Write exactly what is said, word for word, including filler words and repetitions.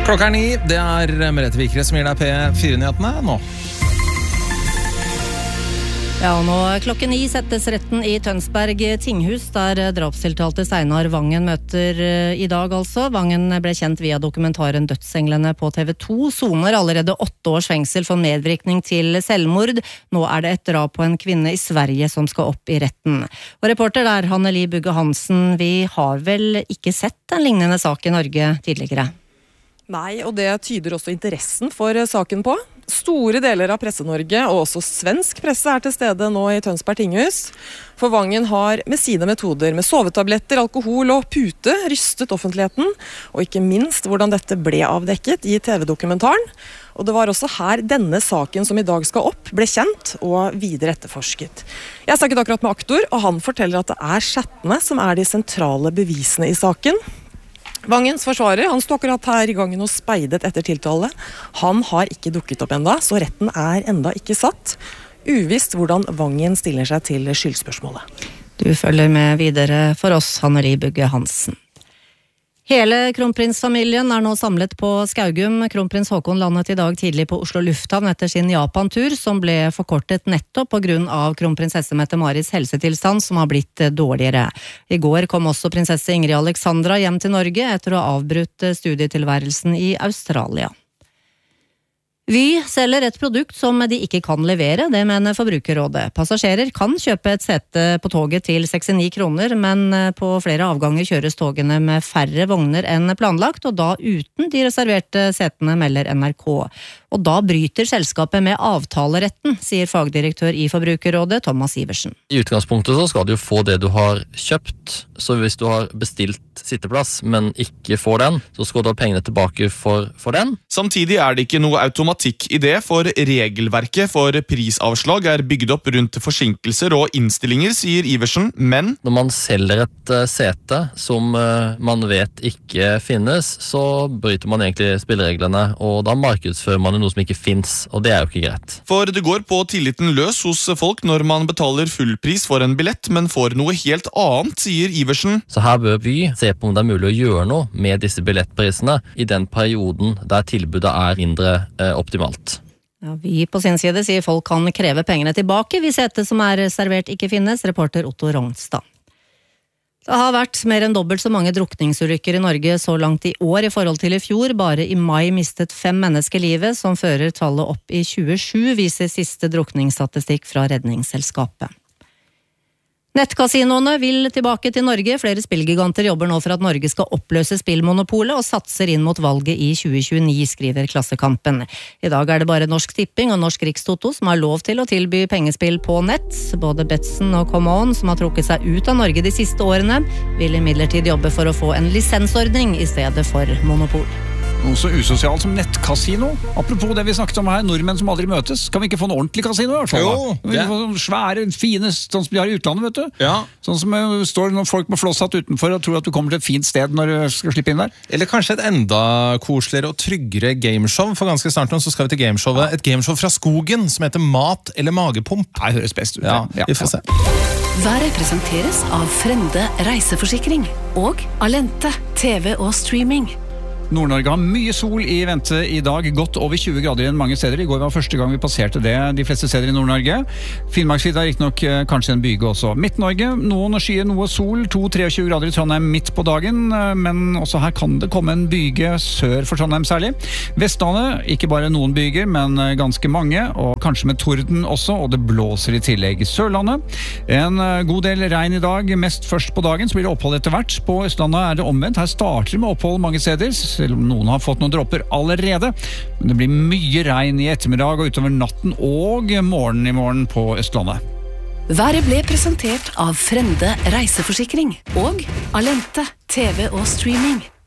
Klokka er ni, det er Merete Vikre som gir deg P fire-nyhetene nå. Ja, og nå klokken ni settes retten i Tønsberg tinghus, der drapstiltalte Steinar Vangen møter i dag altså. Vangen ble kjent via dokumentaren Dødsenglene på T V to, soner allerede åtte års fengsel for medvirkning til selvmord. Nå er det et drap på en kvinne i Sverige som skal opp i retten. Og reporter der, Hanne-Li Bugge Hansen, vi har vel ikke sett en lignende sak i Norge tidligere? Nei, og det tyder også interessen for saken på. Store deler av Presse-Norge, og også svensk presse, er til stede nå i Tønsberg tinghus. For Vangen har med sine metoder, med sovetabletter, alkohol og pute, rystet offentligheten, og ikke minst hvordan dette ble avdekket i T V-dokumentaren. Og det var også her denne saken som i dag skal opp, ble kjent og videre etterforsket. Jeg snakket akkurat med aktor, og han forteller at det er chattene som er de sentrale bevisene i saken. Vangens forsvarer, han står akkurat her i gangen og speidet etter tiltale. Han har ikke dukket opp enda, så retten er enda ikke satt. Uvisst hvordan Vangen stiller seg til skyldspørsmålet. Du følger med videre for oss, Hanne-Li Bugge Hansen. Hele kronprinsfamilien er nå samlet på Skaugum. Kronprins Haakon landet i dag tidlig på Oslo lufthavn etter sin Japan-tur, som ble forkortet nettopp på grunn av kronprinsesse Mette-Maris helsetilstand, som har blitt dårligere. I går kom også prinsesse Ingrid Alexandra hjem til Norge etter å ha avbrutt studietilværelsen i Australia. Vy selger et produkt som de ikke kan levere, det mener Forbrukerrådet. Passasjerer kan kjøpe et sete på toget til sekstini kroner, men på flere avganger kjøres togene med færre vogner enn planlagt, og da uten de reserverte setene, melder N R K. Og da bryter selskapet med avtaleretten, sier fagdirektør i Forbrukerrådet, Thomas Iversen. I utgangspunktet så skal du jo få det du har kjøpt, så hvis du har bestilt sitteplass, men ikke får den, så skal du ha pengene tilbake for, for den. Samtidig er det ikke noe automatikk i det, for regelverket for prisavslag er bygd opp rundt forsinkelser og innstillinger, sier Iversen, men når man selger et uh, sete som uh, man vet ikke finnes, så bryter man egentlig spillereglene, og da markedsfører man noe som ikke finnes, og det er jo ikke greit. For det går på tilliten løs hos folk når man betaler full pris for en billett, men får noe helt annet, sier Iversen. Så her bør vi se på om det er mulig å gjøre noe med disse billettprisene i den perioden der tilbudet er mindre uh, optimalt. Ja, vi på sin side sier folk kan kreve pengene tilbake hvis setet som er reservert ikke finnes, reporter Otto Rognstad. Det har vært mer enn dobbelt så mange drukningsulykker i Norge så langt i år i forhold til i fjor. Bare i mai mistet fem mennesker livet, som fører tallet opp i tjuesju, viser siste drukningsstatistikk fra Redningsselskapet. Nettkasinoene vil tilbake til Norge. Flere spillgiganter jobber nå for at Norge skal oppløse spillmonopolet og satser inn mot valget i tjue tjueni, skriver Klassekampen. I dag er det bare Norsk Tipping og Norsk Rikstoto som har lov til å tilby pengespill på nett. Både Betson og Come On, som har trukket seg ut av Norge de siste årene, vil imidlertid jobbe for å få en lisensordning i stedet for monopol. Noe så usosialt som nettkasino. Apropos det vi snakket om her, nordmenn som aldri møtes. Kan vi ikke få en ordentlig kasino i hvert fall? Jo, vi kan få sånne svære, fine, sånn som de har i utlandet, vet du. Ja. Sånn som uh, står noen folk med flosshatt utenfor og tror at du kommer til et fint sted når du skal slippe inn der. Eller kanskje et enda koseligere og tryggere gameshow. For ganske snart nå så skal vi til gameshowet. Et gameshow fra skogen som heter Mat eller Magepump. Nei, høres best ut. Ja, ja, vi får se. Været presenteres av Frende reiseforsikring og Alente T V og streaming. Nord-Norge har mye sol i vente i dag, godt over tjue grader i mange steder. I går var første gang vi passerte det de fleste steder i Nord-Norge. Finnmarksvidda er ikke nok kanskje en byge også. Midt-Norge, noen skyer, noe sol, to til treogtjue grader i Trondheim midt på dagen, men også her kan det komme en byge sør for Trondheim særlig. Vestlandet, ikke bare noen byger, men ganske mange, og kanskje med torden også, og det blåser i tillegg. Sørlandet, en god del regn i dag, mest først på dagen, så blir det opphold etter hvert. På Østlandet er det omvendt, her starter det med opphold mange steder, selv om noen har fått noen dropper allerede. Men det blir mye regn i ettermiddag og utover natten og morgenen i morgen på Østlandet. Været ble presentert av Frende reiseforsikring og Alente T V og streaming.